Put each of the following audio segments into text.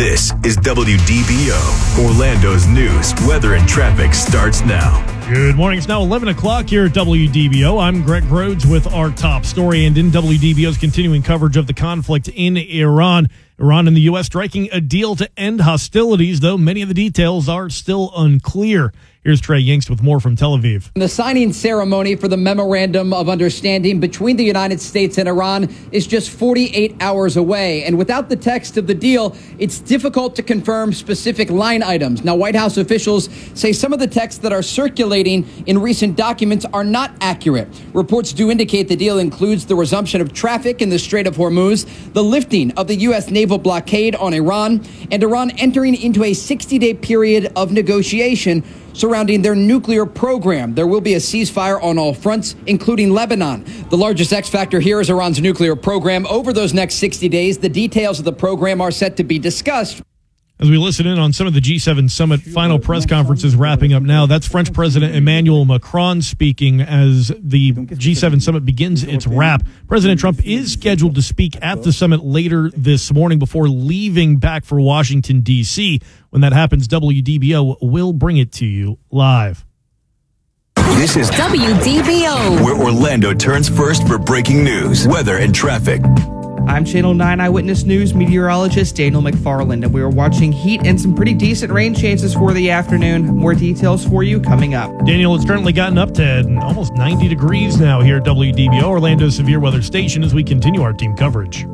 This is WDBO. Orlando's news, weather, and traffic starts now. Good morning. It's now 11 o'clock here at WDBO. I'm Greg Rhodes with our top story. And in WDBO's continuing coverage of the conflict in Iran, Iran and the U.S. striking a deal to end hostilities, though many of the details are still unclear. Here's Trey Yingst with more from Tel Aviv. The signing ceremony for the Memorandum of Understanding between the United States and Iran is just 48 hours away. And without the text of the deal, it's difficult to confirm specific line items. Now, White House officials say some of the texts that are circulating in recent documents are not accurate. Reports do indicate the deal includes the resumption of traffic in the Strait of Hormuz, the lifting of the U.S. naval blockade on Iran, and Iran entering into a 60-day period of negotiation surrounding their nuclear program. There will be a ceasefire on all fronts, including Lebanon. The largest X factor here is Iran's nuclear program. Over those next 60 days, the details of the program are set to be discussed. As we listen in on some of the G7 summit final press conferences wrapping up now, that's French President Emmanuel Macron speaking as the G7 summit begins its wrap. President Trump is scheduled to speak at the summit later this morning before leaving back for Washington, D.C. When that happens, WDBO will bring it to you live. This is WDBO, where Orlando turns first for breaking news, weather, and traffic. I'm Channel 9 Eyewitness News meteorologist Daniel McFarland, and we are watching heat and some pretty decent rain chances for the afternoon. More details for you coming up. Daniel, it's currently gotten up to almost 90 degrees now here at WDBO, Orlando's severe weather station, as we continue our team coverage.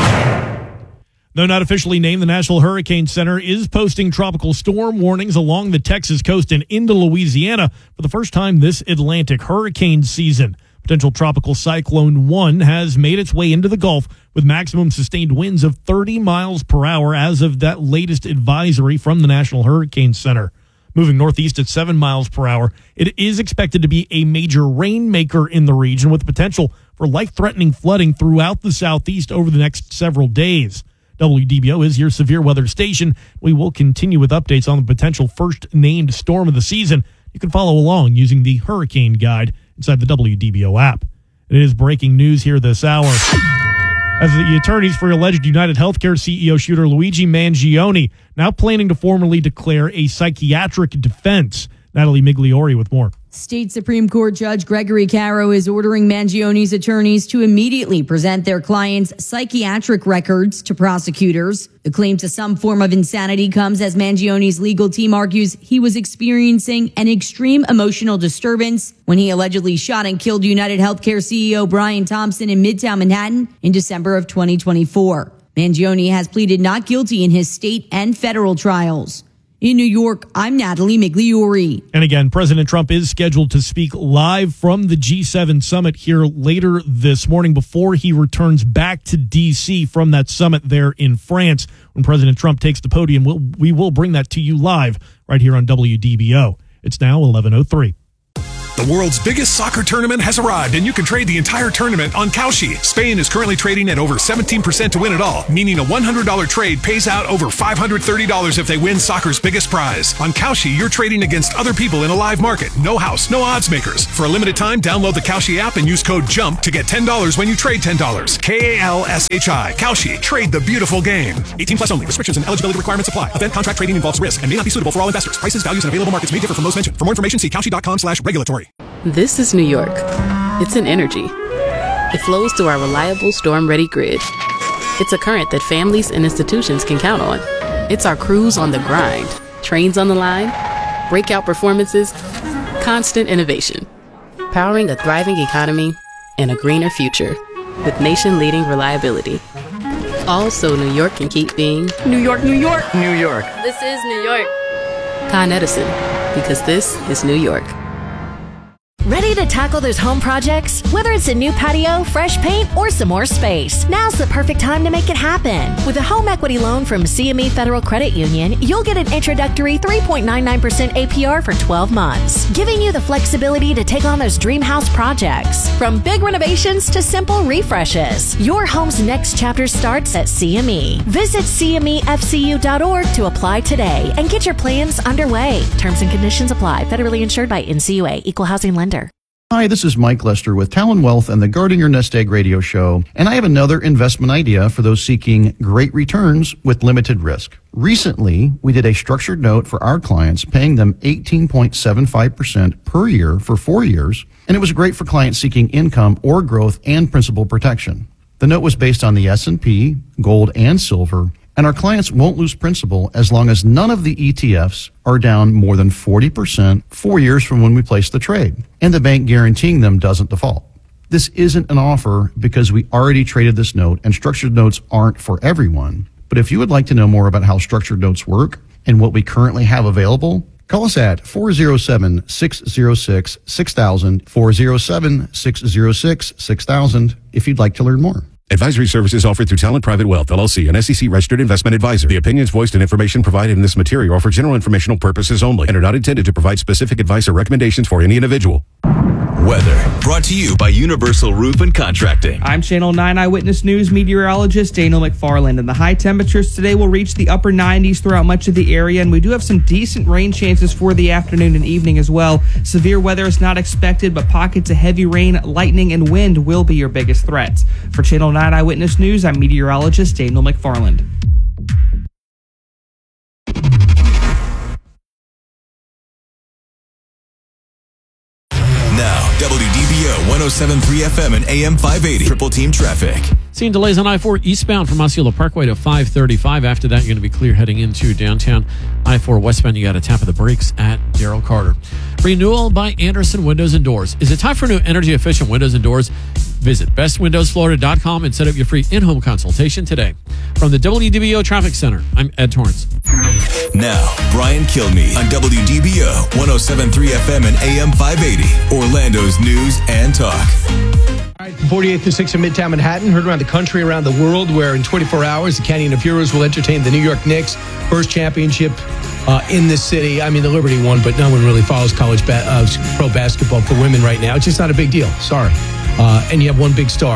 Though not officially named, the National Hurricane Center is posting tropical storm warnings along the Texas coast and into Louisiana for the first time this Atlantic hurricane season. Potential tropical cyclone 1 has made its way into the Gulf with maximum sustained winds of 30 miles per hour as of that latest advisory from the National Hurricane Center. Moving northeast at 7 miles per hour, it is expected to be a major rainmaker in the region with potential for life-threatening flooding throughout the southeast over the next several days. WDBO is your severe weather station. We will continue with updates on the potential first named storm of the season. You can follow along using the Hurricane Guide inside the WDBO app. It is breaking news here this hour. As the attorneys for alleged United Healthcare CEO shooter Luigi Mangione now planning to formally declare a psychiatric defense. Natalie Migliori with more. State Supreme Court Judge Gregory Caro is ordering Mangione's attorneys to immediately present their client's psychiatric records to prosecutors. The claim to some form of insanity comes as Mangione's legal team argues he was experiencing an extreme emotional disturbance when he allegedly shot and killed United Healthcare CEO Brian Thompson in Midtown Manhattan in December of 2024. Mangione has pleaded not guilty in his state and federal trials. In New York, I'm Natalie Migliori. And again, President Trump is scheduled to speak live from the G7 summit here later this morning before he returns back to D.C. from that summit there in France. When President Trump takes the podium, we will bring that to you live right here on WDBO. It's now 11:03. The world's biggest soccer tournament has arrived, and you can trade the entire tournament on Kalshi. Spain is currently trading at over 17% to win it all, meaning a $100 trade pays out over $530 if they win soccer's biggest prize. On Kalshi, you're trading against other people in a live market. No house, no odds makers. For a limited time, download the Kalshi app and use code JUMP to get $10 when you trade $10. Kalshi. Kalshi. Trade the beautiful game. 18 plus only. Restrictions and eligibility requirements apply. Event contract trading involves risk and may not be suitable for all investors. Prices, values, and available markets may differ from those mentioned. For more information, see Kalshi.com/regulatory. This is New York. It's an energy. It flows through our reliable storm-ready grid. It's a current that families and institutions can count on. It's our crews on the grind, trains on the line, breakout performances, constant innovation, powering a thriving economy and a greener future with nation-leading reliability. All so New York can keep being New York, New York, New York. This is New York. Con Edison, because this is New York. Ready to tackle those home projects? Whether it's a new patio, fresh paint, or some more space, now's the perfect time to make it happen. With a home equity loan from CME Federal Credit Union, you'll get an introductory 3.99% APR for 12 months, giving you the flexibility to take on those dream house projects. From big renovations to simple refreshes, your home's next chapter starts at CME. Visit CMEFCU.org to apply today and get your plans underway. Terms and conditions apply. Federally insured by NCUA. Equal housing lender. Hi, this is Mike Lester with Talon Wealth and the Guarding Your Nest Egg radio show, and I have another investment idea for those seeking great returns with limited risk. Recently, we did a structured note for our clients, paying them 18.75% per year for 4 years, and it was great for clients seeking income or growth and principal protection. The note was based on the S&P, gold, and silver, and our clients won't lose principal as long as none of the ETFs are down more than 40% 4 years from when we place the trade, and the bank guaranteeing them doesn't default. This isn't an offer because we already traded this note, and structured notes aren't for everyone. But if you would like to know more about how structured notes work and what we currently have available, call us at 407-606-6000, 407-606-6000 if you'd like to learn more. Advisory services offered through Talent Private Wealth, LLC, an SEC-registered investment advisor. The opinions voiced and information provided in this material are for general informational purposes only and are not intended to provide specific advice or recommendations for any individual. Weather, brought to you by Universal Roof and Contracting. I'm Channel 9 Eyewitness News meteorologist Daniel McFarland, and the high temperatures today will reach the upper 90s throughout much of the area, and we do have some decent rain chances for the afternoon and evening as well. Severe weather is not expected, but pockets of heavy rain, lightning, and wind will be your biggest threats. For Channel 9 Eyewitness News, I'm meteorologist Daniel McFarland. Now, WDBO 107.3 FM and AM 580. Triple Team Traffic. Seeing delays on I-4 eastbound from Osceola Parkway to 535. After that, you're going to be clear heading into downtown. I-4 westbound, you got a tap of the brakes at Darrell Carter. Renewal by Anderson Windows and Doors. Is it time for new energy-efficient windows and doors? Visit bestwindowsflorida.com and set up your free in-home consultation today. From the WDBO Traffic Center, I'm Ed Torrance. Now, Brian Kilmeade on WDBO 107.3 FM and AM 580. Orlando's news and talk. All right, 48th to 6 in Midtown Manhattan, heard around the country, around the world, where in 24 hours, the Canyon of Heroes will entertain the New York Knicks, first championship in this city. I mean, the Liberty won, but no one really follows college pro basketball for women right now. It's just not a big deal. Sorry. And you have one big star,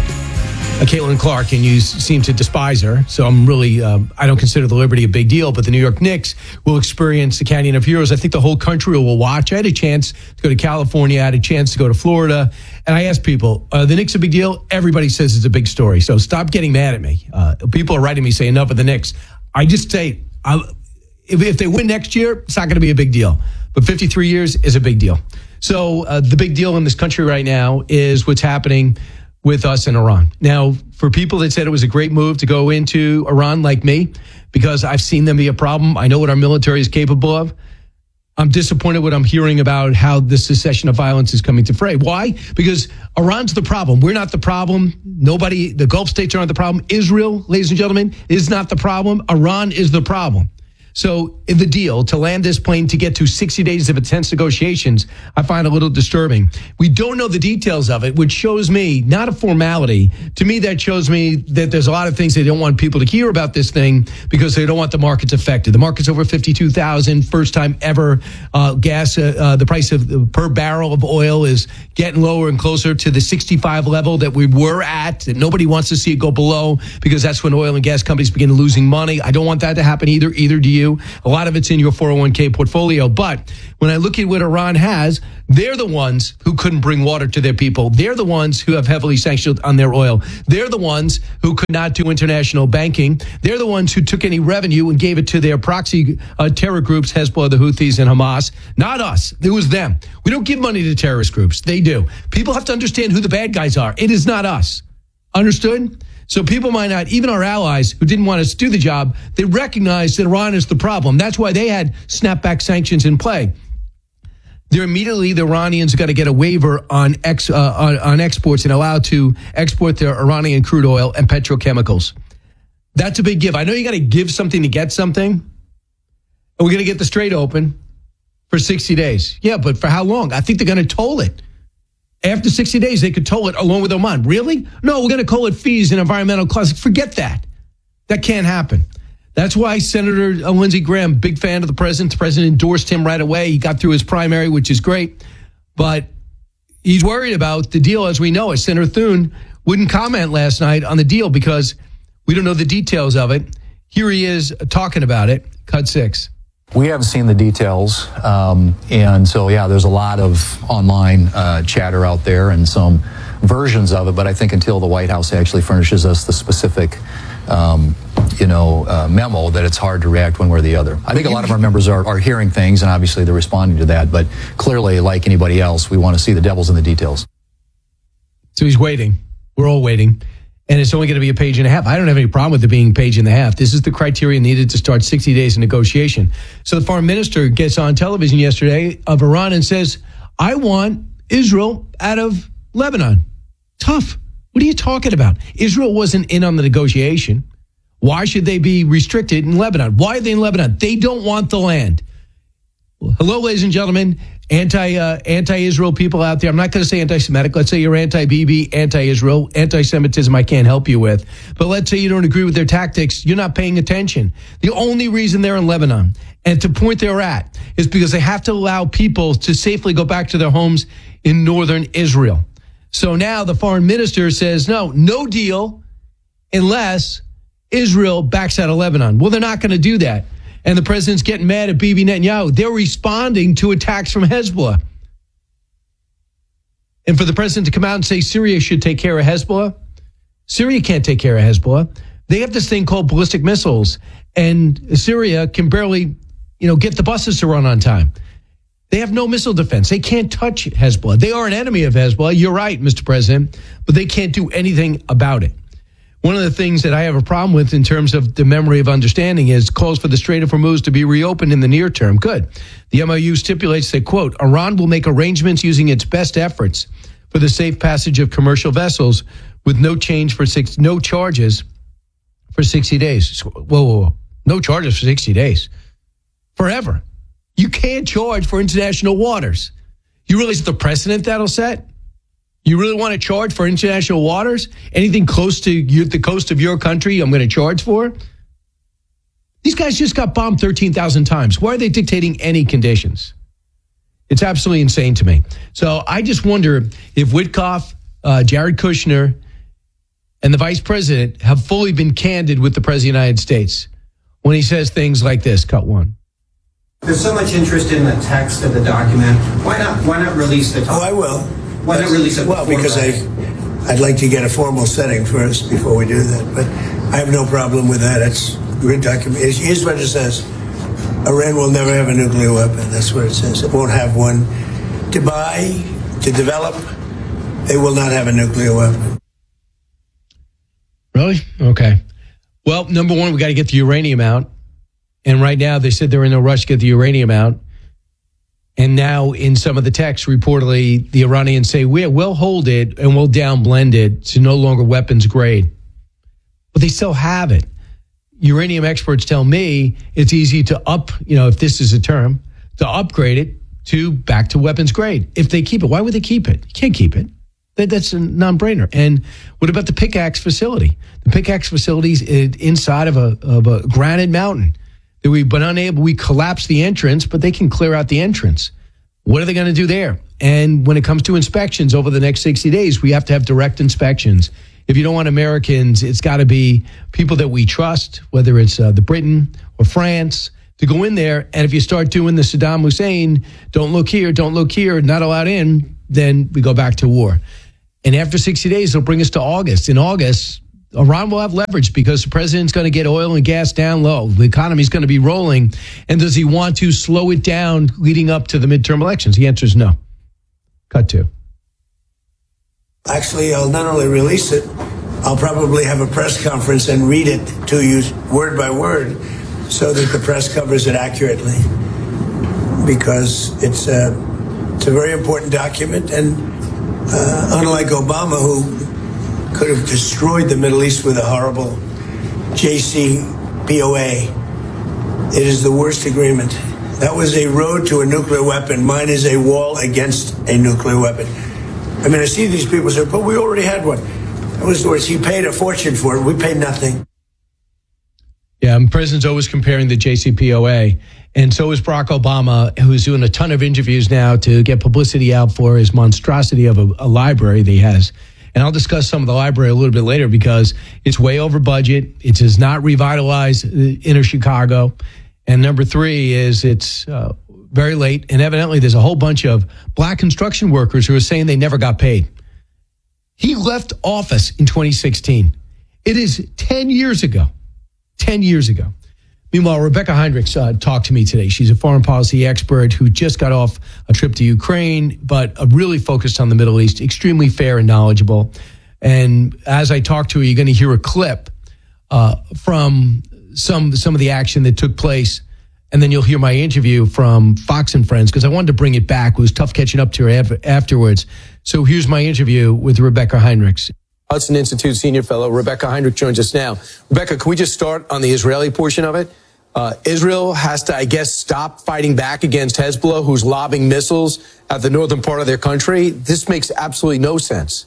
Caitlin Clark, and you seem to despise her. So I'm really, I don't consider the Liberty a big deal, but the New York Knicks will experience the Canyon of Heroes. I think the whole country will watch. I had a chance to go to California. I had a chance to go to Florida. And I asked people, the Knicks a big deal? Everybody says it's a big story. So stop getting mad at me. People are writing me saying enough of the Knicks. I just say, if they win next year, it's not going to be a big deal. But 53 years is a big deal. So the big deal in this country right now is what's happening with us in Iran. Now, for people that said it was a great move to go into Iran like me, because I've seen them be a problem, I know what our military is capable of, I'm disappointed what I'm hearing about how the cessation of violence is coming to fray. Why? Because Iran's the problem. We're not the problem. Nobody, the Gulf states aren't the problem. Israel, ladies and gentlemen, is not the problem. Iran is the problem. So in the deal to land this plane to get to 60 days of intense negotiations, I find a little disturbing. We don't know the details of it, which shows me not a formality. To me, that shows me that there's a lot of things they don't want people to hear about this thing because they don't want the markets affected. The market's over 52,000, first time ever. Gas, the price of per barrel of oil is getting lower and closer to the 65 level that we were at. And nobody wants to see it go below because that's when oil and gas companies begin losing money. I don't want that to happen either do you. A lot of it's in your 401k portfolio. But when I look at what Iran has, they're the ones who couldn't bring water to their people. They're the ones who have heavily sanctioned on their oil. They're the ones who could not do international banking. They're the ones who took any revenue and gave it to their proxy terror groups, Hezbollah, the Houthis, and Hamas. Not us. It was them. We don't give money to terrorist groups. They do. People have to understand who the bad guys are. It is not us. Understood? So people might not, even our allies who didn't want us to do the job, they recognize that Iran is the problem. That's why they had snapback sanctions in play. They're immediately, the Iranians got to get a waiver on exports and allowed to export their Iranian crude oil and petrochemicals. That's a big give. I know you got to give something to get something. And we're going to get the Strait open for 60 days. Yeah, but for how long? I think they're going to toll it. After 60 days, they could toll it along with Oman. Really? No, we're going to call it fees and environmental clauses. Forget that. That can't happen. That's why Senator Lindsey Graham, big fan of the president. The president endorsed him right away. He got through his primary, which is great. But he's worried about the deal as we know it. Senator Thune wouldn't comment last night on the deal because we don't know the details of it. Here he is talking about it. Cut 6. We haven't seen the details, and so, yeah, there's a lot of online chatter out there and some versions of it, but I think until the White House actually furnishes us the specific memo, that it's hard to react one way or the other. I think a lot of our members are hearing things, and obviously they're responding to that, but clearly, like anybody else, we want to see the devil's in the details. So he's waiting. We're all waiting. And it's only going to be a page and a half. I don't have any problem with it being a page and a half. This is the criteria needed to start 60 days of negotiation. So the foreign minister gets on television yesterday of Iran and says, I want Israel out of Lebanon. Tough. What are you talking about? Israel wasn't in on the negotiation. Why should they be restricted in Lebanon? Why are they in Lebanon? They don't want the land. Well, hello, ladies and gentlemen. Anti-Israel people out there. I'm not going to say anti-Semitic. Let's say you're anti-Bibi, anti-Israel, anti-Semitism I can't help you with. But let's say you don't agree with their tactics. You're not paying attention. The only reason they're in Lebanon and to point they're at is because they have to allow people to safely go back to their homes in northern Israel. So now the foreign minister says, no deal unless Israel backs out of Lebanon. Well, they're not going to do that. And the president's getting mad at Bibi Netanyahu. They're responding to attacks from Hezbollah. And for the president to come out and say Syria should take care of Hezbollah, Syria can't take care of Hezbollah. They have this thing called ballistic missiles, and Syria can barely, get the buses to run on time. They have no missile defense. They can't touch Hezbollah. They are an enemy of Hezbollah. You're right, Mr. President, but they can't do anything about it. One of the things that I have a problem with in terms of the memory of understanding is calls for the Strait of Hormuz to be reopened in the near term. Good. The MOU stipulates that, quote, Iran will make arrangements using its best efforts for the safe passage of commercial vessels with no charges for 60 days. Whoa. No charges for 60 days. Forever. You can't charge for international waters. You realize the precedent that'll set? You really want to charge for international waters? Anything close to the coast of your country, I'm going to charge for? These guys just got bombed 13,000 times. Why are they dictating any conditions? It's absolutely insane to me. So I just wonder if Witkoff, Jared Kushner, and the vice president have fully been candid with the president of the United States when he says things like this. Cut one. There's so much interest in the text of the document. Why not release the document? Oh, I will. Why not release it? Well, because I'd like to get a formal setting first before we do that. But I have no problem with that. It's a good document. Here's what it says. Iran will never have a nuclear weapon. That's what it says. It won't have one. To buy, to develop, they will not have a nuclear weapon. Really? Okay. Well, number one, we got to get the uranium out. And right now, they said they're in no rush to get the uranium out. And now in some of the texts, reportedly, the Iranians say, we'll hold it and we'll downblend it to no longer weapons grade. But they still have it. Uranium experts tell me it's easy to if this is a term, to upgrade it to back to weapons grade. If they keep it, why would they keep it? You can't keep it. That's a non-brainer. And what about the Pickaxe facility? The Pickaxe facility is inside of a granite mountain. We collapsed the entrance, but they can clear out the entrance. What are they going to do there? And when it comes to inspections over the next 60 days, we have to have direct inspections. If you don't want Americans, it's got to be people that we trust, whether it's the Britain or France, to go in there. And if you start doing the Saddam Hussein, don't look here, not allowed in, then we go back to war. And after 60 days, it'll bring us to August. In August, Iran will have leverage because the president's going to get oil and gas down low. The economy's going to be rolling. And does he want to slow it down leading up to the midterm elections? The answer is no. Cut two. Actually, I'll not only release it, I'll probably have a press conference and read it to you word by word so that the press covers it accurately. Because it's a very important document. And unlike Obama, who could have destroyed the Middle East with a horrible JCPOA. It is the worst agreement. That was a road to a nuclear weapon. Mine is a wall against a nuclear weapon. I mean, I see these people say, but we already had one. That was the worst. He paid a fortune for it. We paid nothing. Yeah, the president's always comparing the JCPOA. And so is Barack Obama, who's doing a ton of interviews now to get publicity out for his monstrosity of a library that he has. And I'll discuss some of the library a little bit later because it's way over budget. It does not revitalize inner Chicago. And number three is it's very late, and evidently there's a whole bunch of black construction workers who are saying they never got paid. He left office in 2016. It is 10 years ago. 10 years ago. Meanwhile, Rebecca Heinrichs talked to me today. She's a foreign policy expert who just got off a trip to Ukraine, but really focused on the Middle East, extremely fair and knowledgeable. And as I talk to her, you're going to hear a clip from some of the action that took place. And then you'll hear my interview from Fox and Friends, because I wanted to bring it back. It was tough catching up to her afterwards. So here's my interview with Rebecca Heinrichs. Hudson Institute senior fellow Rebecca Heinrich joins us now. Rebecca, can we just start on the Israeli portion of it? Israel has to, I guess, stop fighting back against Hezbollah, who's lobbing missiles at the northern part of their country. This makes absolutely no sense.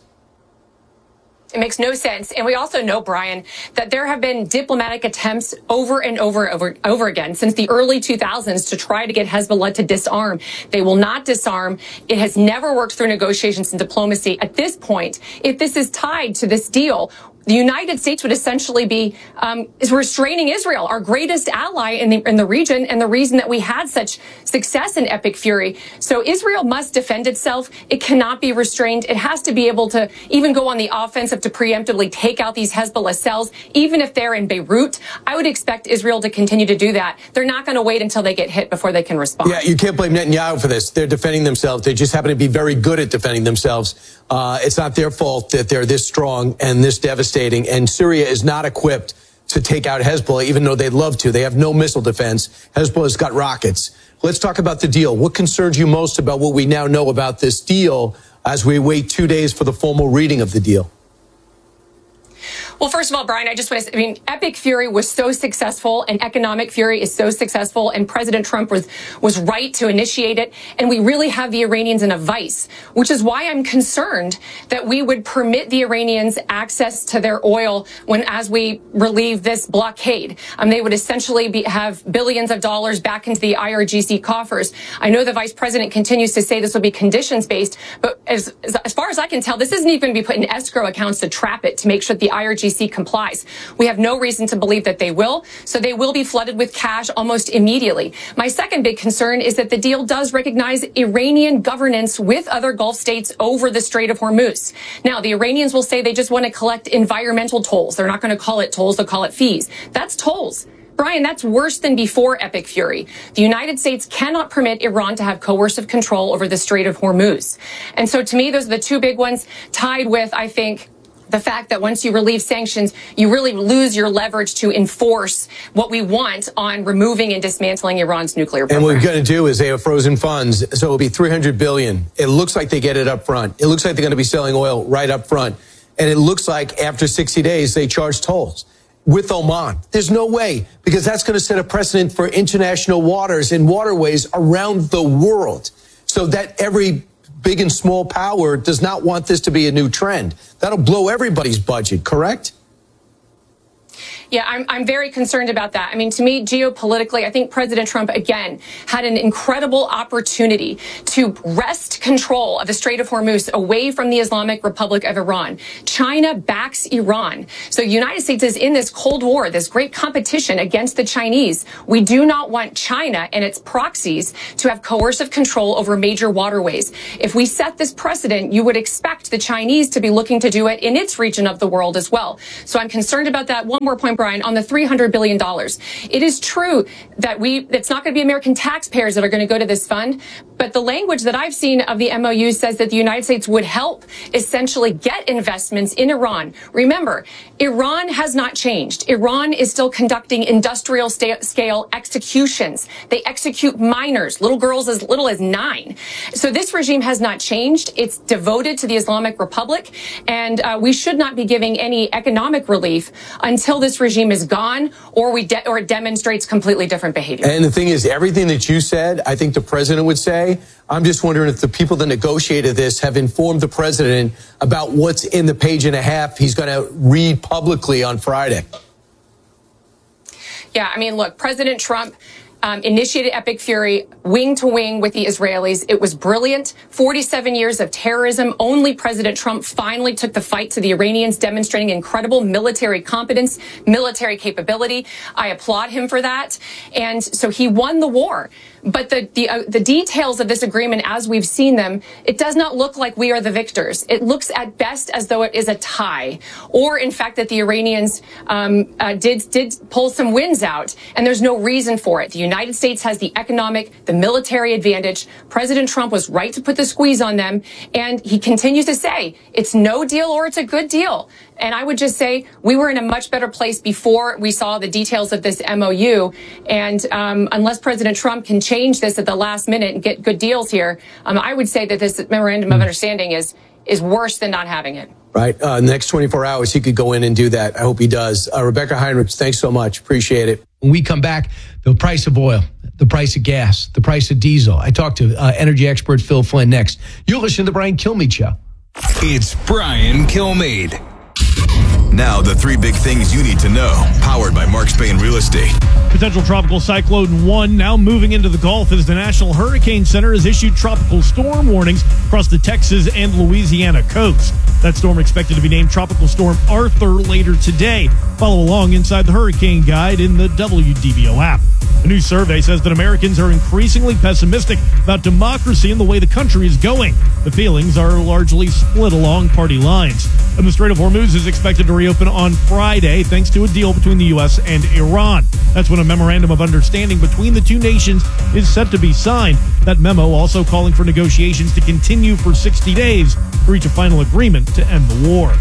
It makes no sense. And we also know, Brian, that there have been diplomatic attempts over and over again since the early 2000s to try to get Hezbollah to disarm. They will not disarm. It has never worked through negotiations and diplomacy. At this point, if this is tied to this deal, the United States would essentially be restraining Israel, our greatest ally in the region, and the reason that we had such success in Epic Fury. So Israel must defend itself. It cannot be restrained. It has to be able to even go on the offensive to preemptively take out these Hezbollah cells, even if they're in Beirut. I would expect Israel to continue to do that. They're not going to wait until they get hit before they can respond. Yeah, you can't blame Netanyahu for this. They're defending themselves. They just happen to be very good at defending themselves. It's not their fault that they're this strong and this devastating. And Syria is not equipped to take out Hezbollah, even though they'd love to. They have no missile defense. Hezbollah's got rockets. Let's talk about the deal. What concerns you most about what we now know about this deal as we wait 2 days for the formal reading of the deal? Well, first of all, Brian, I just want to say, Epic Fury was so successful and Economic Fury is so successful, and President Trump was right to initiate it. And we really have the Iranians in a vice, which is why I'm concerned that we would permit the Iranians access to their oil as we relieve this blockade. They would essentially have billions of dollars back into the IRGC coffers. I know the vice president continues to say this will be conditions based, but as far as I can tell, this isn't even going to be put in escrow accounts to trap it, to make sure that the IRGC complies. We have no reason to believe that they will, so they will be flooded with cash almost immediately. My second big concern is that the deal does recognize Iranian governance with other Gulf states over the Strait of Hormuz. Now, the Iranians will say they just want to collect environmental tolls. They're not going to call it tolls, they'll call it fees. That's tolls. Brian, that's worse than before Epic Fury. The United States cannot permit Iran to have coercive control over the Strait of Hormuz. And so to me, those are the two big ones, tied with, I think, the fact that once you relieve sanctions, you really lose your leverage to enforce what we want on removing and dismantling Iran's nuclear program. And what we're going to do is they have frozen funds, so it'll be $300 billion. It looks like they get it up front. It looks like they're going to be selling oil right up front. And it looks like after 60 days, they charge tolls with Oman. There's no way, because that's going to set a precedent for international waters and waterways around the world, so that every big and small power does not want this to be a new trend. That'll blow everybody's budget, correct? Yeah, I'm very concerned about that. To me, geopolitically, I think President Trump, again, had an incredible opportunity to wrest control of the Strait of Hormuz away from the Islamic Republic of Iran. China backs Iran. So the United States is in this Cold War, this great competition against the Chinese. We do not want China and its proxies to have coercive control over major waterways. If we set this precedent, you would expect the Chinese to be looking to do it in its region of the world as well. So I'm concerned about that. One more point, Brian, on the $300 billion. It is true that it's not going to be American taxpayers that are going to go to this fund, but the language that I've seen of the MOU says that the United States would help essentially get investments in Iran. Remember, Iran has not changed. Iran is still conducting industrial scale executions. They execute minors, little girls as little as 9. So this regime has not changed. It's devoted to the Islamic Republic, and we should not be giving any economic relief until this regime is gone or it demonstrates completely different behavior. And the thing is, everything that you said, I think the president would say. I'm just wondering if the people that negotiated this have informed the president about what's in the page and a half he's going to read publicly on Friday. Yeah, look, President Trump initiated Epic Fury wing to wing with the Israelis. It was brilliant. 47 years of terrorism. Only President Trump finally took the fight to the Iranians, demonstrating incredible military competence, military capability. I applaud him for that. And so he won the war. But the details of this agreement, as we've seen them, it does not look like we are the victors. It looks at best as though it is a tie, or in fact that the Iranians did pull some wins out, and there's no reason for it. The United States has the economic, the military advantage. President Trump was right to put the squeeze on them, and he continues to say it's no deal or it's a good deal. And I would just say we were in a much better place before we saw the details of this MOU. And unless President Trump can change this at the last minute and get good deals here, I would say that this memorandum of understanding is worse than not having it. Right. The next 24 hours, he could go in and do that. I hope he does. Rebecca Heinrichs, thanks so much. Appreciate it. When we come back, the price of oil, the price of gas, the price of diesel. I talked to energy expert Phil Flynn next. You're listening to the Brian Kilmeade Show. It's Brian Kilmeade. Now, the three big things you need to know, powered by Mark Spain Real Estate. Potential tropical cyclone 1 now moving into the Gulf as the National Hurricane Center has issued tropical storm warnings across the Texas and Louisiana coast. That storm expected to be named Tropical Storm Arthur later today. Follow along inside the Hurricane Guide in the WDBO app. A new survey says that Americans are increasingly pessimistic about democracy and the way the country is going. The feelings are largely split along party lines. And the Strait of Hormuz is expected to reopen on Friday thanks to a deal between the U.S. and Iran. That's when a memorandum of understanding between the two nations is set to be signed. That memo also calling for negotiations to continue for 60 days to reach a final agreement to end the war.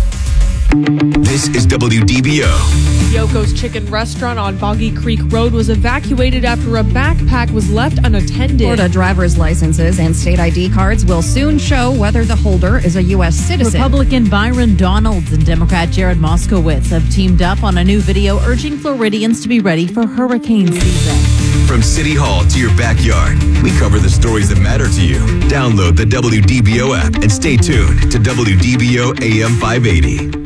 This is WDBO. Yoko's Chicken Restaurant on Boggy Creek Road was evacuated after a backpack was left unattended. Florida driver's licenses and state ID cards will soon show whether the holder is a U.S. citizen. Republican Byron Donalds and Democrat Jared Moskowitz have teamed up on a new video urging Floridians to be ready for hurricane season. From City Hall to your backyard, we cover the stories that matter to you. Download the WDBO app and stay tuned to WDBO AM 580.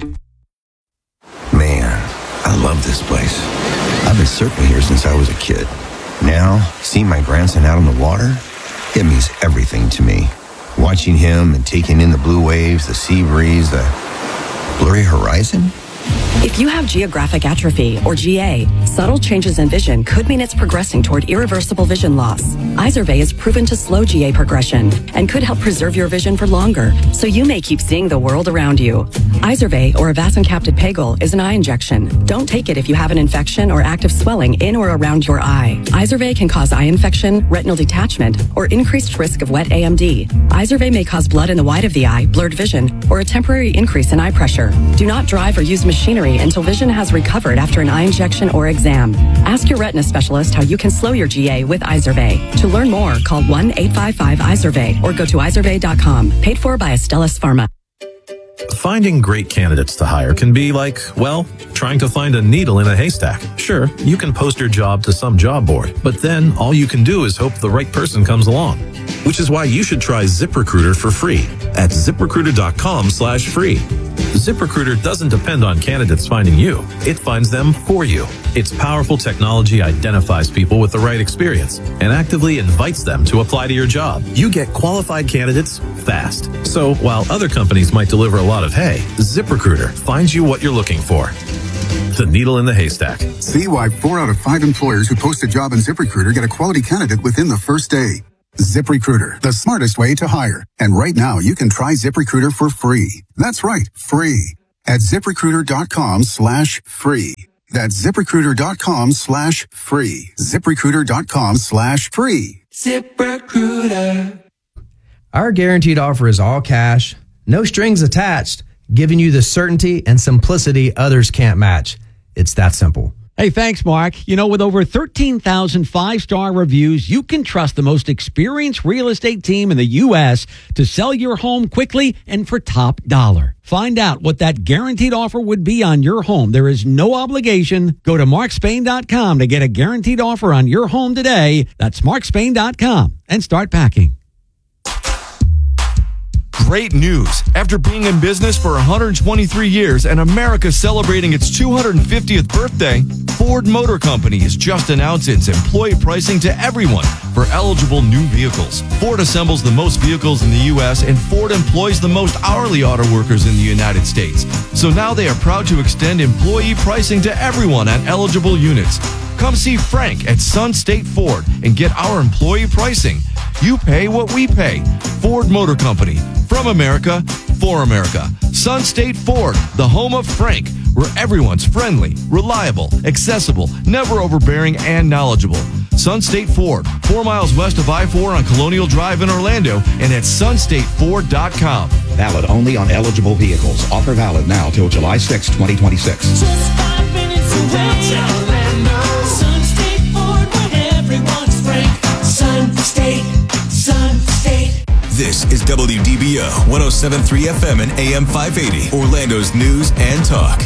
Man, I love this place. I've been surfing here since I was a kid. Now, seeing my grandson out on the water, it means everything to me. Watching him and taking in the blue waves, the sea breeze, the blurry horizon. If you have geographic atrophy, or GA, subtle changes in vision could mean it's progressing toward irreversible vision loss. Izervay is proven to slow GA progression and could help preserve your vision for longer, so you may keep seeing the world around you. Izervay, or avacincaptad pegol, is an eye injection. Don't take it if you have an infection or active swelling in or around your eye. Izervay can cause eye infection, retinal detachment, or increased risk of wet AMD. Izervay may cause blood in the white of the eye, blurred vision, or a temporary increase in eye pressure. Do not drive or use machinery until vision has recovered after an eye injection or exam. Ask your retina specialist how you can slow your GA with Izervay. To learn more, call 1-855-IZERVAY or go to izervay.com. Paid for by Astellas Pharma. Finding great candidates to hire can be like, well, trying to find a needle in a haystack. Sure, you can post your job to some job board, but then all you can do is hope the right person comes along. Which is why you should try ZipRecruiter for free at ZipRecruiter.com/free. ZipRecruiter doesn't depend on candidates finding you. It finds them for you. Its powerful technology identifies people with the right experience and actively invites them to apply to your job. You get qualified candidates fast. So while other companies might deliver a lot of hay, ZipRecruiter finds you what you're looking for. The needle in the haystack. See why 4 out of 5 employers who post a job in ZipRecruiter get a quality candidate within the first day. ZipRecruiter, the smartest way to hire. And right now, you can try ZipRecruiter for free. That's right, free. At ZipRecruiter.com/free. That's ZipRecruiter.com/free. ZipRecruiter.com/free. ZipRecruiter. Our guaranteed offer is all cash, no strings attached, giving you the certainty and simplicity others can't match. It's that simple. Hey, thanks, Mark. You know, with over 13,000 five-star reviews, you can trust the most experienced real estate team in the U.S. to sell your home quickly and for top dollar. Find out what that guaranteed offer would be on your home. There is no obligation. Go to markspain.com to get a guaranteed offer on your home today. That's markspain.com and start packing. great news. After being in business for 123 years and America celebrating its 250th birthday, Ford Motor Company is just announced its employee pricing to everyone for eligible new vehicles. Ford assembles the most vehicles in the U.S., and Ford employs the most hourly auto workers in the United States. So now they are proud to extend employee pricing to everyone on eligible units. Come see Frank at Sun State Ford and get our employee pricing. You pay what we pay. Ford Motor Company. From America, for America. Sun State Ford, the home of Frank, where everyone's friendly, reliable, accessible, never overbearing, and knowledgeable. Sun State Ford, 4 miles west of I-4 on Colonial Drive in Orlando, and at sunstateford.com. Valid only on eligible vehicles. Offer valid now till July 6, 2026. Just 5 minutes away. Orlando. Sun State Ford, where everyone's Frank. Sun State. This is WDBO 107.3 FM and AM 580, Orlando's news and talk.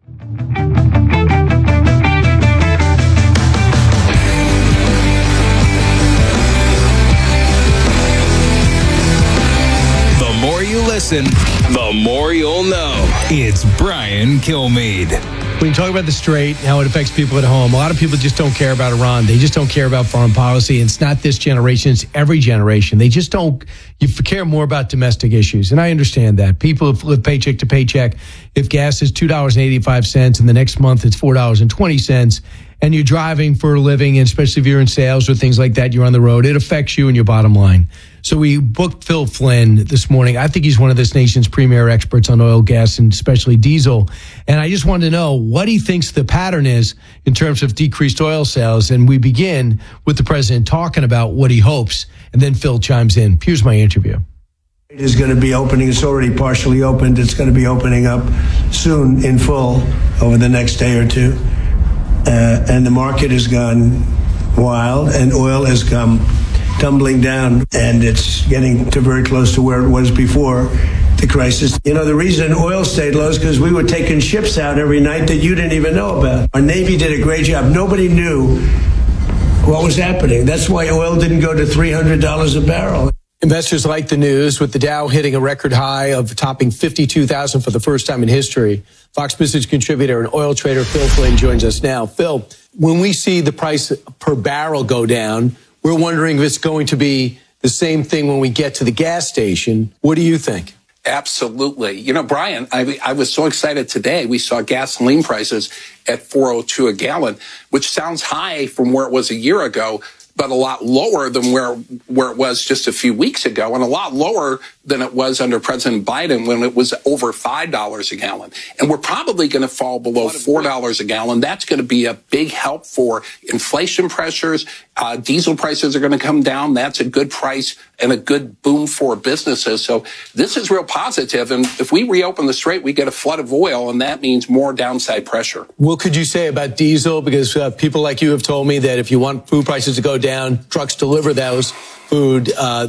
The more you listen, the more you'll know. It's Brian Kilmeade. When you talk about the strait, how it affects people at home, a lot of people just don't care about Iran. They just don't care about foreign policy. It's not this generation, it's every generation. They just don't care more about domestic issues. And I understand that. People live paycheck to paycheck. If gas is $2.85 and the next month it's $4.20, and you're driving for a living, and especially if you're in sales or things like that, you're on the road, it affects you and your bottom line. So we booked Phil Flynn this morning. I think he's one of this nation's premier experts on oil, gas, and especially diesel. And I just wanted to know what he thinks the pattern is in terms of decreased oil sales. And we begin with the president talking about what he hopes, and then Phil chimes in. Here's my interview. It is going to be opening. It's already partially opened. It's going to be opening up soon in full over the next day or two. And the market has gone wild, and oil has come tumbling down, and it's getting to very close to where it was before the crisis. You know, the reason oil stayed low is because we were taking ships out every night that you didn't even know about. Our Navy did a great job. Nobody knew what was happening. That's why oil didn't go to $300 a barrel. Investors like the news, with the Dow hitting a record high of topping 52,000 for the first time in history. Fox Business contributor and oil trader Phil Flynn joins us now. Phil, when we see the price per barrel go down, we're wondering if it's going to be the same thing when we get to the gas station. What do you think? Absolutely. You know, Brian, I was so excited today. We saw gasoline prices at $4.02 a gallon, which sounds high from where it was a year ago, but a lot lower than where it was just a few weeks ago, and a lot lower than it was under President Biden when it was over $5 a gallon. And we're probably going to fall below $4 a gallon. That's going to be a big help for inflation pressures. Diesel prices are going to come down. That's a good price and a good boom for businesses. So this is real positive. And if we reopen the strait, we get a flood of oil, and that means more downside pressure. What could you say about diesel? Because people like you have told me that if you want food prices to go down, trucks deliver those food to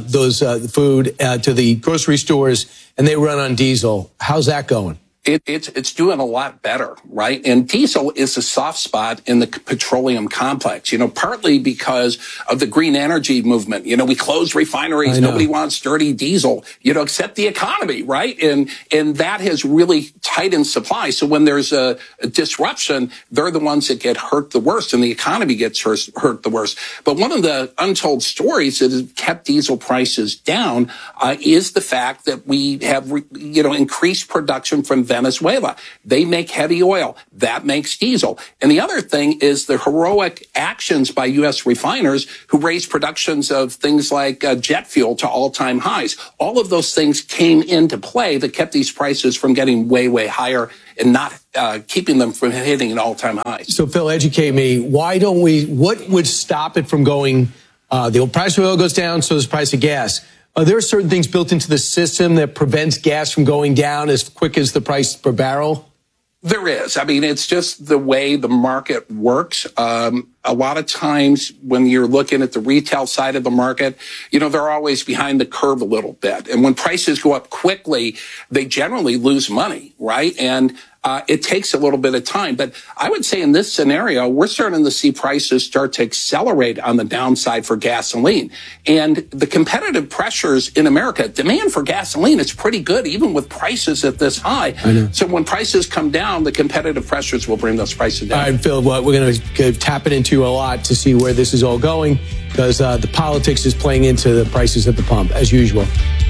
the grocery stores, and they run on diesel. How's that going? It's doing a lot better, right? And diesel is a soft spot in the petroleum complex, you know, partly because of the green energy movement. You know, we closed refineries. Nobody wants dirty diesel, you know, except the economy, right? And that has really tightened supply. So when there's a disruption, they're the ones that get hurt the worst, and the economy gets hurt the worst. But one of the untold stories that has kept diesel prices down is the fact that we have, increased production from Venezuela. They make heavy oil. That makes diesel. And the other thing is the heroic actions by U.S. refiners who raised productions of things like jet fuel to all-time highs. All of those things came into play that kept these prices from getting way, way higher and not keeping them from hitting an all-time high. So, Phil, educate me. What would stop it from going, the price of oil goes down, so does the price of gas. Are there certain things built into the system that prevents gas from going down as quick as the price per barrel? There is. I mean, it's just the way the market works. A lot of times when you're looking at the retail side of the market, they're always behind the curve a little bit. And when prices go up quickly, they generally lose money, right? And it takes a little bit of time. But I would say in this scenario, we're starting to see prices start to accelerate on the downside for gasoline. And the competitive pressures in America, demand for gasoline is pretty good, even with prices at this high. So when prices come down, the competitive pressures will bring those prices down. All right, Phil, we're going to tap it into a lot to see where this is all going, because the politics is playing into the prices at the pump, as usual.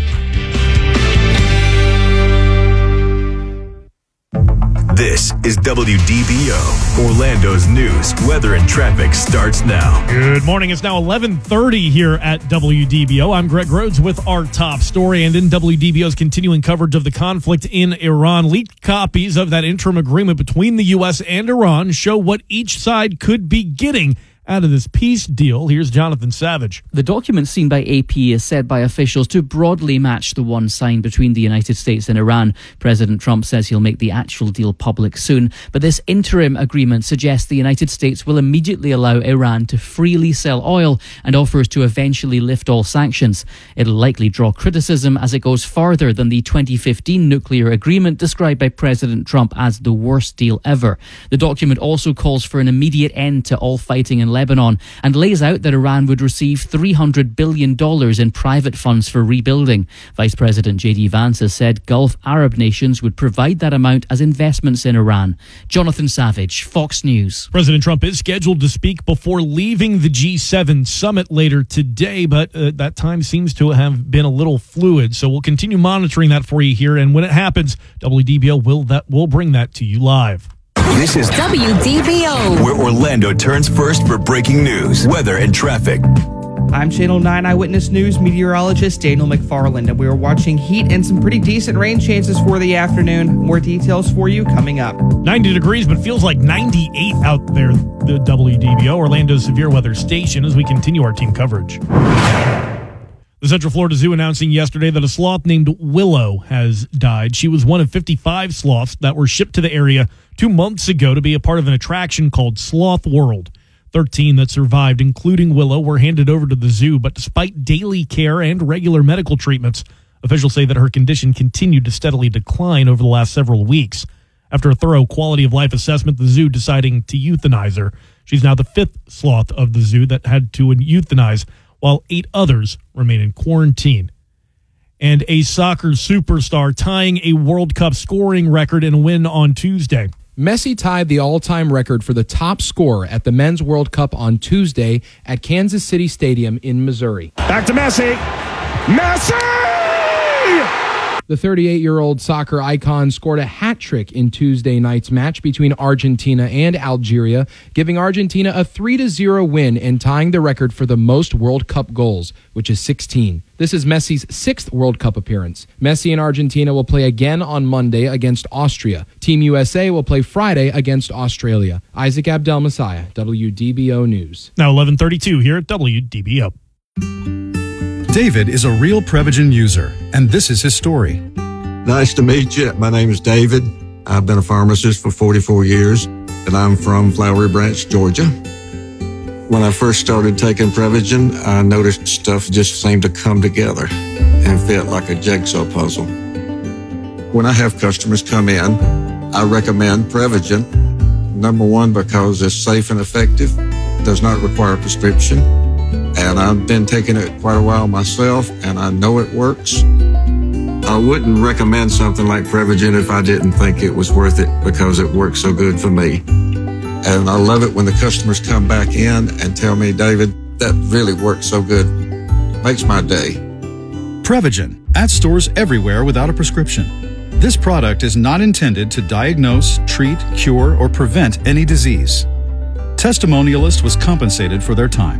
This is WDBO. Orlando's news, weather, and traffic starts now. Good morning. It's now 11:30 here at WDBO. I'm Greg Rhodes with our top story. And in WDBO's continuing coverage of the conflict in Iran, leaked copies of that interim agreement between the U.S. and Iran show what each side could be getting out of this peace deal. Here's Jonathan Savage. The document seen by AP is said by officials to broadly match the one signed between the United States and Iran. President Trump says he'll make the actual deal public soon, but this interim agreement suggests the United States will immediately allow Iran to freely sell oil and offers to eventually lift all sanctions. It'll likely draw criticism as it goes farther than the 2015 nuclear agreement described by President Trump as the worst deal ever. The document also calls for an immediate end to all fighting in Lebanon and lays out that Iran would receive $300 billion in private funds for rebuilding. Vice President J.D. Vance has said Gulf Arab nations would provide that amount as investments in Iran. Jonathan Savage, Fox News. President Trump is scheduled to speak before leaving the G7 summit later today, but that time seems to have been a little fluid. So we'll continue monitoring that for you here. And when it happens, WDBO will bring that to you live. This is WDBO, where Orlando turns first for breaking news, weather, and traffic. I'm Channel 9 Eyewitness News meteorologist Daniel McFarland, and we are watching heat and some pretty decent rain chances for the afternoon. More details for you coming up. 90 degrees, but feels like 98 out there, the WDBO, Orlando's severe weather station, as we continue our team coverage. The Central Florida Zoo announcing yesterday that a sloth named Willow has died. She was one of 55 sloths that were shipped to the area 2 months ago to be a part of an attraction called Sloth World. 13 that survived, including Willow, were handed over to the zoo, but despite daily care and regular medical treatments, officials say that her condition continued to steadily decline over the last several weeks. After a thorough quality of life assessment, the zoo deciding to euthanize her. She's now the 5th sloth of the zoo that had to euthanize, while 8 others remain in quarantine. And a soccer superstar tying a World Cup scoring record in a win on Tuesday. Messi tied the all-time record for the top scorer at the Men's World Cup on Tuesday at Kansas City Stadium in Missouri. Back to Messi. Messi! The 38-year-old soccer icon scored a hat trick in Tuesday night's match between Argentina and Algeria, giving Argentina a 3-0 win and tying the record for the most World Cup goals, which is 16. This is Messi's 6th World Cup appearance. Messi and Argentina will play again on Monday against Austria. Team USA will play Friday against Australia. Isaac Abdel Messiah, WDBO News. Now 11:32 here at WDBO. David is a real Prevagen user, and this is his story. Nice to meet you. My name is David. I've been a pharmacist for 44 years, and I'm from Flowery Branch, Georgia. When I first started taking Prevagen, I noticed stuff just seemed to come together and fit like a jigsaw puzzle. When I have customers come in, I recommend Prevagen. Number one, because it's safe and effective, does not require a prescription. And I've been taking it quite a while myself, and I know it works. I wouldn't recommend something like Prevagen if I didn't think it was worth it, because it works so good for me. And I love it when the customers come back in and tell me, David, that really works so good. Makes my day. Prevagen, at stores everywhere without a prescription. This product is not intended to diagnose, treat, cure, or prevent any disease. Testimonialist was compensated for their time.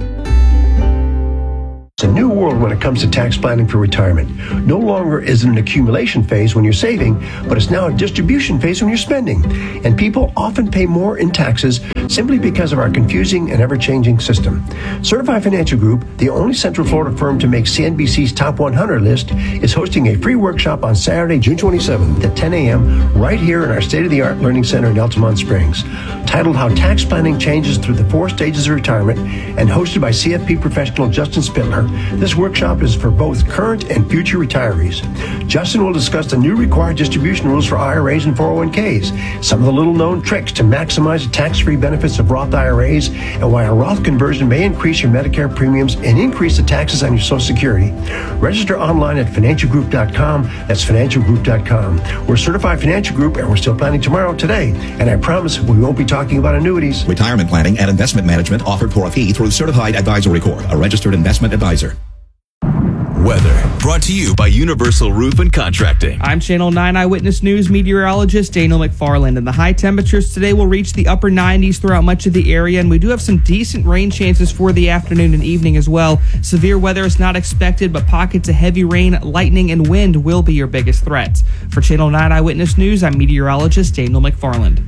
It's a new world when it comes to tax planning for retirement. No longer is it an accumulation phase when you're saving, but it's now a distribution phase when you're spending. And people often pay more in taxes simply because of our confusing and ever-changing system. Certified Financial Group, the only Central Florida firm to make CNBC's Top 100 list, is hosting a free workshop on Saturday, June 27th at 10 a.m. right here in our state-of-the-art learning center in Altamont Springs. Titled How Tax Planning Changes Through the 4 Stages of Retirement and hosted by CFP professional Justin Spittler, This workshop is for both current and future retirees. Justin will discuss the new required distribution rules for IRAs and 401ks, some of the little-known tricks to maximize the tax-free benefits of Roth IRAs, and why a Roth conversion may increase your Medicare premiums and increase the taxes on your Social Security. Register online at financialgroup.com. That's financialgroup.com. We're a certified financial group, and we're still planning tomorrow today. And I promise we won't be talking about annuities. Retirement planning and investment management offered for a fee through Certified Advisory Corp., a registered investment advisor. Weather brought to you by Universal Roof and Contracting. I'm Channel 9 Eyewitness News meteorologist Daniel McFarland, and the high temperatures today will reach the upper 90s throughout much of the area, and we do have some decent rain chances for the afternoon and evening as well. Severe weather is not expected, but pockets of heavy rain, lightning, and wind will be your biggest threats. For Channel 9 Eyewitness News, I'm meteorologist Daniel McFarland.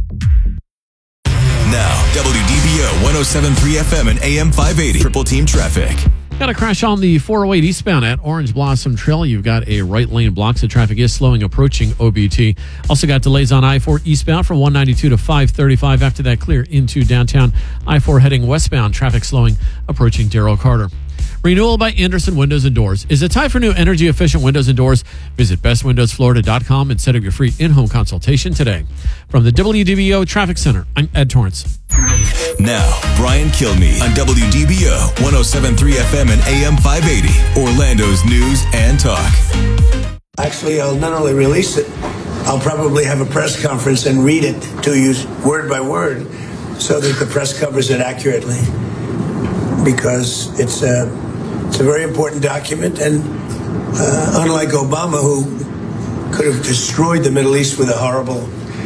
Now, WDBO 107.3 FM and AM 580. Triple Team Traffic. Got a crash on the 408 eastbound at Orange Blossom Trail. You've got a right lane block, so traffic is slowing approaching OBT. Also got delays on I-4 eastbound from 192 to 535. After that, clear into downtown. I-4 heading westbound, traffic slowing approaching Darrell Carter. Renewal by Anderson Windows and Doors. Is it time for new energy-efficient windows and doors? Visit bestwindowsflorida.com and set up your free in-home consultation today. From the WDBO Traffic Center, I'm Ed Torrance. Now, Brian Kilmeade on WDBO 107.3 FM and AM 580, Orlando's news and talk. Actually, I'll not only release it, I'll probably have a press conference and read it to you word by word so that the press covers it accurately. Because it's a very important document, and unlike Obama, who could have destroyed the Middle East with a horrible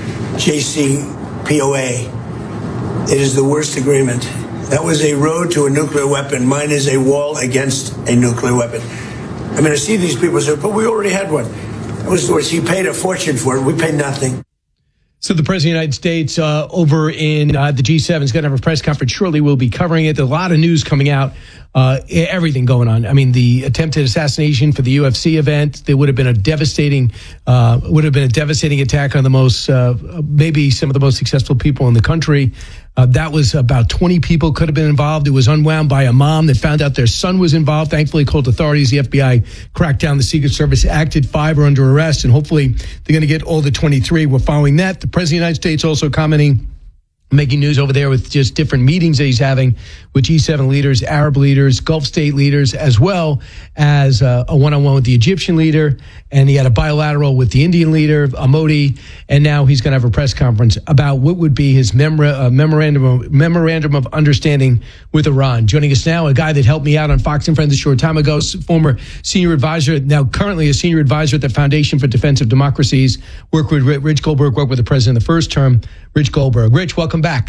JCPOA, it is the worst agreement. That was a road to a nuclear weapon. Mine is a wall against a nuclear weapon. I mean, I see these people say, but we already had one. That was the worst. He paid a fortune for it. We paid nothing. So the President of the United States over in the G7 is going to have a press conference shortly. We'll be covering it. There's a lot of news coming out, everything going on. I mean, the attempted assassination for the UFC event, there would have been a devastating attack on the most, maybe some of the most successful people in the country. That was about 20 people could have been involved. It was unwound by a mom that found out their son was involved. Thankfully, called authorities. The FBI cracked down. The Secret Service acted. 5 are under arrest, and hopefully they're going to get all the 23. We're following that. The President of the United States also commenting, making news over there with just different meetings that he's having with G7 leaders, Arab leaders, Gulf state leaders, as well as a one-on-one with the Egyptian leader. And he had a bilateral with the Indian leader, Modi. And now he's going to have a press conference about what would be his memorandum of understanding with Iran. Joining us now, a guy that helped me out on Fox and Friends a short time ago, former senior advisor, now currently a senior advisor at the Foundation for Defense of Democracies, worked with Rich Goldberg, worked with the president in the first term, Rich Goldberg. Rich, welcome back.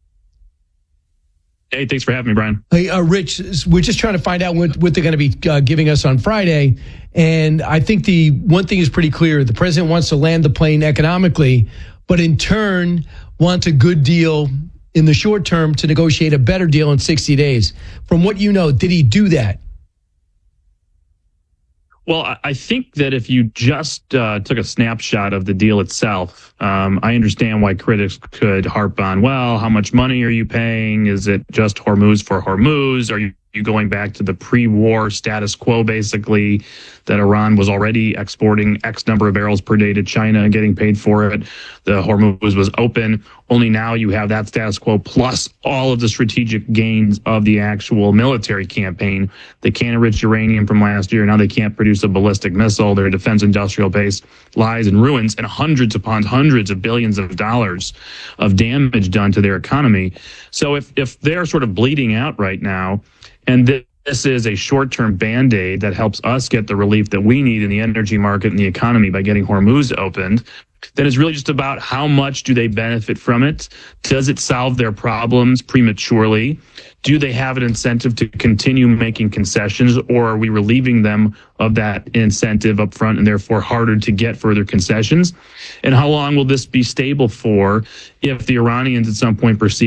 Hey, thanks for having me, Brian. Hey, Rich, we're just trying to find out what they're going to be giving us on Friday. And I think the one thing is pretty clear. The president wants to land the plane economically, but in turn wants a good deal in the short term to negotiate a better deal in 60 days. From what you know, did he do that? Well, I think that if you just took a snapshot of the deal itself, I understand why critics could harp on, well, how much money are you paying? Is it just Hormuz for Hormuz? Are you going back to the pre-war status quo, basically, that Iran was already exporting X number of barrels per day to China and getting paid for it? The Hormuz was open. Only now you have that status quo plus all of the strategic gains of the actual military campaign. They can't enrich uranium from last year. Now they can't produce a ballistic missile. Their defense industrial base lies in ruins, and hundreds upon hundreds of billions of dollars of damage done to their economy. So if they're sort of bleeding out right now, and this is a short-term Band-Aid that helps us get the relief that we need in the energy market and the economy by getting Hormuz opened, then it's really just about how much do they benefit from it? Does it solve their problems prematurely? Do they have an incentive to continue making concessions, or are we relieving them of that incentive up front and therefore harder to get further concessions? And how long will this be stable for if the Iranians at some point perceive